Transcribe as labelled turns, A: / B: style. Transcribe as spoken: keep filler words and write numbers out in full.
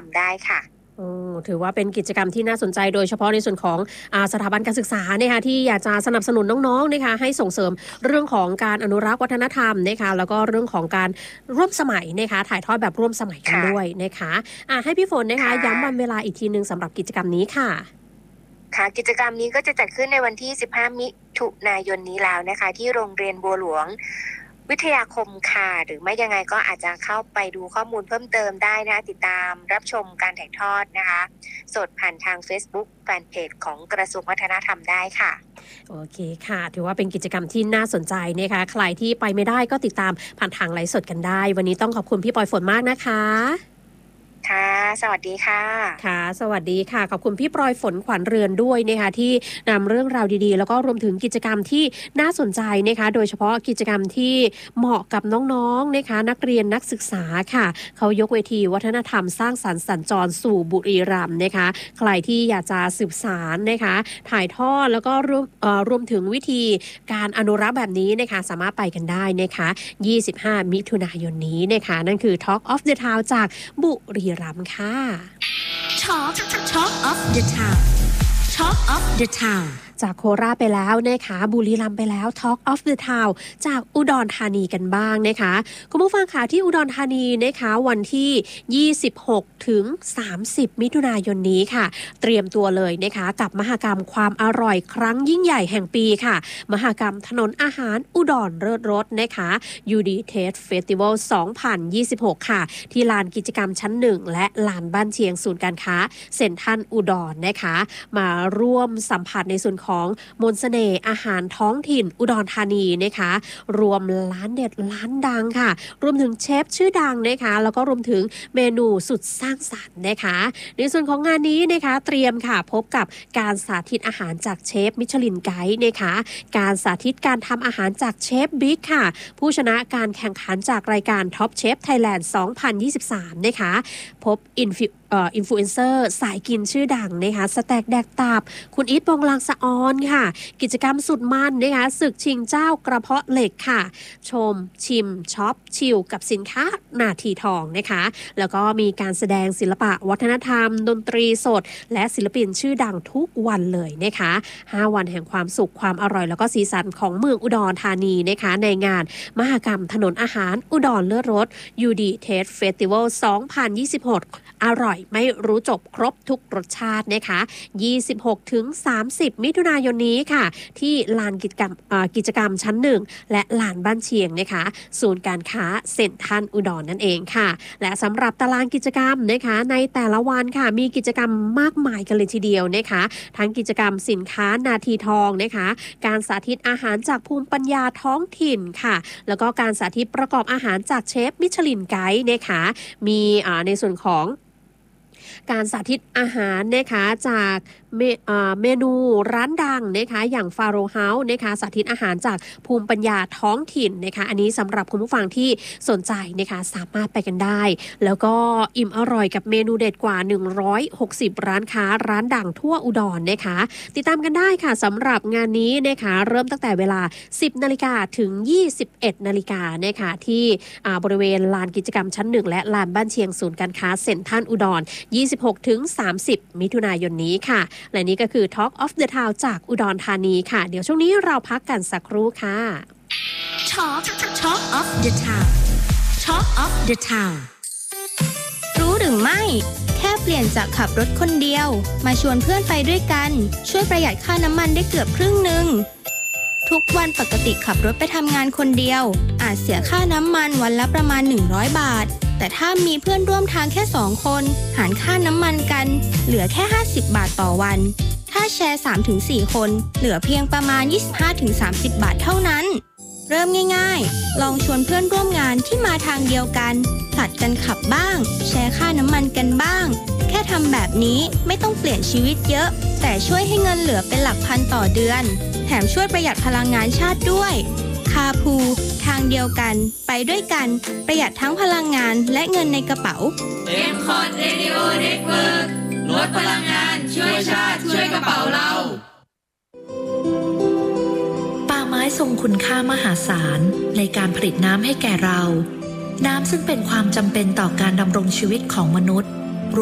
A: ำได้ค่ะ
B: ถือว่าเป็นกิจกรรมที่น่าสนใจโดยเฉพาะในส่วนของอาสถาบันการศึกษานะคะที่อยากจะสนับสนุนน้องๆนะคะให้ส่งเสริมเรื่องของการอนุรักษ์วัฒนธรรมนะคะแล้วก็เรื่องของการร่วมสมัยนะคะถ่ายทอดแบบร่วมสมัยกันด้วยนะคะอ่ะให้พี่ฝนนะคะย้ำวันเวลาอีกทีนึงสำหรับกิจกรรมนี้ค่ะ
A: ค่ะกิจกรรมนี้ก็จะจัดขึ้นในวันที่สิบห้ามิถุนายนนี้แล้วนะคะที่โรงเรียนบัวหลวงวิทยาคมค่ะหรือไม่ยังไงก็อาจจะเข้าไปดูข้อมูลเพิ่มเติมได้นะติดตามรับชมการถ่ายทอดนะคะสดผ่านทาง Facebook แฟนเพจของกระทรวงวัฒนธรรมได้ค่ะ
B: โอเคค่ะถือว่าเป็นกิจกรรมที่น่าสนใจนะคะใครที่ไปไม่ได้ก็ติดตามผ่านทางไลฟ์สดกันได้วันนี้ต้องขอบคุณพี่ปอยฝนมากนะคะ
A: ค่ะสวัสดีค่ะ
B: ค่ะสวัสดีค่ะขอบคุณพี่ปอยฝนขวัญเรือนด้วยนะคะที่นำเรื่องราวดีๆแล้วก็รวมถึงกิจกรรมที่น่าสนใจนะคะโดยเฉพาะกิจกรรมที่เหมาะกับน้องๆนะคะนักเรียนนักศึกษาค่ะเขายกเวทีวัฒนธรรมสร้างสรรค์สัญจรสู่บุรีรัมย์นะคะใครที่อยากจะสืบสานนะคะถ่ายทอดแล้วก็รวมเอ่อรวมถึงวิธีการอนุรักษ์แบบนี้นะคะสามารถไปกันได้นะคะยี่สิบห้ามิถุนายนนี้นะคะนั่นคือ Talk of the Town จากบุรีรัมย์ค่ะ
C: Talk Talk of the Town Talk of the Town
B: จากโคราชไปแล้วนะคะบุรีรัมย์ไปแล้ว Talk of the Town จากอุดรธานีกันบ้างนะคะคุณผู้ฟังค่ะที่อุดรธานีนะคะวันที่ยี่สิบหกถึงสามสิบมิถุนายนนี้ค่ะเตรียมตัวเลยนะคะกับมหกรรมความอร่อยครั้งยิ่งใหญ่แห่งปีค่ะมหกรรมถนนอาหารอุดรเลิศรสนะคะ ยู ดี Taste Festival สองพันยี่สิบหกค่ะที่ลานกิจกรรมชั้นหนึ่งและลานบ้านเชียงศูนย์การค้าเซ็นทรัลอุดรนะคะมาร่วมสัมผัสในส่วนของมนต์เสน่ห์อาหารท้องถิ่นอุดรธานีนะคะรวมร้านเด็ดร้านดังค่ะรวมถึงเชฟชื่อดังนะคะแล้วก็รวมถึงเมนูสุดสร้างสรรค์นะคะในส่วนของงานนี้นะคะเตรียมค่ะพบกับการสาธิตอาหารจากเชฟมิชลินไกด์นะคะการสาธิตการทำอาหารจากเชฟบิ๊กค่ะผู้ชนะการแข่งขันจากรายการท็อปเชฟไทยแลนด์สองพันยี่สิบสามนะคะพบอินฟิอินฟลูเอนเซอร์สายกินชื่อดังนะคะสแต็กแดกตับคุณอีทปองลางสะออนค่ะกิจกรรมสุดมันนะคะศึกชิงเจ้ากระเพาะเหล็กค่ะชมชิมช็อปชิลกับสินค้านาทีทองนะคะแล้วก็มีการแสดงศิลปะวัฒนธรรมดนตรีสดและศิลปินชื่อดังทุกวันเลยนะคะห้าวันแห่งความสุขความอร่อยแล้วก็สีสันของเมืองอุดรธานีนะคะในงานมหกรรมถนนอาหารอุดรเลิศรส ยู ดี Taste Festival สองพันยี่สิบหกอร่อยไม่รู้จบครบทุกรสชาตินะคะยี่สิบหกถึงสามสิบมิถุนายนนี้ค่ะที่ลานกิจกรรมกิจกรรมชั้นหนึ่งและลานบ้านเชียงนะคะศูนย์การค้าเซ็นทรัลอุดรนั่นเองค่ะและสำหรับตารางกิจกรรมนะคะในแต่ละวันค่ะมีกิจกรรมมากมายกันเลยทีเดียวนะคะทั้งกิจกรรมสินค้านาทีทองนะคะการสาธิตอาหารจากภูมิปัญญาท้องถิ่นค่ะแล้วก็การสาธิตประกอบอาหารจากเชฟมิชลินไกด์นะคะมีในส่วนของการสาธิตอาหารนะคะจากเม, เมนูร้านดังนะคะอย่างฟาโรเฮาส์นะคะสาธิตอาหารจากภูมิปัญญาท้องถิ่นนะคะอันนี้สำหรับคุณผู้ฟังที่สนใจนะคะสามารถไปกันได้แล้วก็อิ่มอร่อยกับเมนูเด็ดกว่าหนึ่งร้อยหกสิบร้านค้าร้านดังทั่วอุดรนะคะติดตามกันได้ค่ะสำหรับงานนี้นะคะเริ่มตั้งแต่เวลา สิบนาฬิกาถึง ยี่สิบเอ็ดนาฬิกานะคะที่บริเวณลานกิจกรรมชั้นหนึ่งและลานบ้านเชียงศูนย์การค้าเซ็นทรัลอุดรยี่สิบหกถึงสามสิบมิถุนายนนี้ค่ะและนี่ก็คือ Talk of the Town จากอุดรธานีค่ะเดี๋ยวช่วงนี้เราพักกันสักครู่ค่ะ
C: Talk Talk of the Town Talk of the Town รู้หรือไม่แค่เปลี่ยนจากขับรถคนเดียวมาชวนเพื่อนไปด้วยกันช่วยประหยัดค่าน้ำมันได้เกือบครึ่งนึงทุกวันปกติขับรถไปทำงานคนเดียวอาจเสียค่าน้ำมันวันละประมาณหนึ่งร้อยบาทแต่ถ้ามีเพื่อนร่วมทางแค่สองคนหารค่าน้ำมันกันเหลือแค่ห้าสิบบาทต่อวันถ้าแชร์ สามถึงสี่ คนเหลือเพียงประมาณ ยี่สิบห้าถึงสามสิบ บาทเท่านั้นเริ่มง่ายๆลองชวนเพื่อนร่วมงานที่มาทางเดียวกันผลัดกันขับบ้างแชร์ค่าน้ำมันกันบ้างแค่ทำแบบนี้ไม่ต้องเปลี่ยนชีวิตเยอะแต่ช่วยให้เงินเหลือเป็นหลักพันต่อเดือนแถมช่วยประหยัดพลังงานชาติด้วยคาพูทางเดียวกันไปด้วยกันประหยัดทั้งพลังงานและเงินในกระเป๋า
D: เอ็ม คอท Radio Network ลดพลังงานช่วยชาติช่วยกระเป๋าเรา
E: ป่าไม้ทรงคุณค่ามหาศาลในการผลิตน้ำให้แก่เราน้ำซึ่งเป็นความจำเป็นต่อการดำรงชีวิตของมนุษย์